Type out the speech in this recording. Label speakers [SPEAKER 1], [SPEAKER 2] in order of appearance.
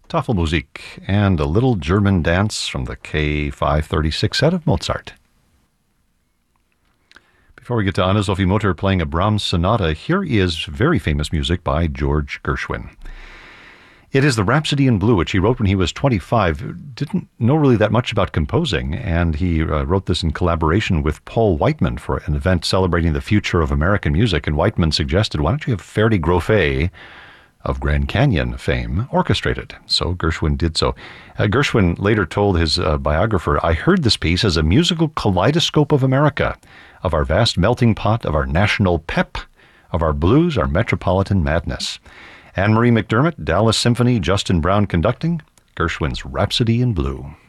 [SPEAKER 1] Tafelmusik, and a little German dance from the K536 set of Mozart. Before we get to Anne-Sophie Mutter playing a Brahms sonata, here is very famous music by George Gershwin. It is the Rhapsody in Blue, which he wrote when he was 25. Didn't know really that much about composing, and he wrote this in collaboration with Paul Whiteman for an event celebrating the future of American music. And Whiteman suggested, why don't you have Ferdy Grofé of Grand Canyon fame orchestrate it? So Gershwin did so. Gershwin later told his biographer, I heard this piece as a musical kaleidoscope of America, of our vast melting pot, of our national pep, of our blues, our metropolitan madness. Anne Marie McDermott, Dallas Symphony, Justin Brown conducting, Gershwin's Rhapsody in Blue.